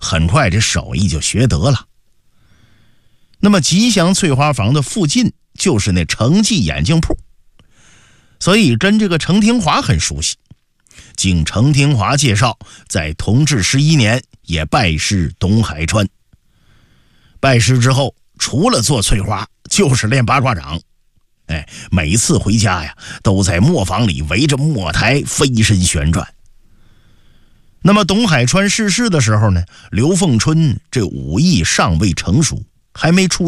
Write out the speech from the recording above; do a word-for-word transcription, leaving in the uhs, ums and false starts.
很快这手艺就学得了。那么吉祥翠花坊的附近就是那程记眼镜铺，所以跟这个程廷华很熟悉。经程廷华介绍，在同治十一年也拜师东海川。拜师之后，除了做翠花，就是练八卦掌。哎，每次回家呀，都在磨坊里围着磨台飞身旋转。那么董海川逝世的时候呢，刘凤春这武艺尚未成熟，还没出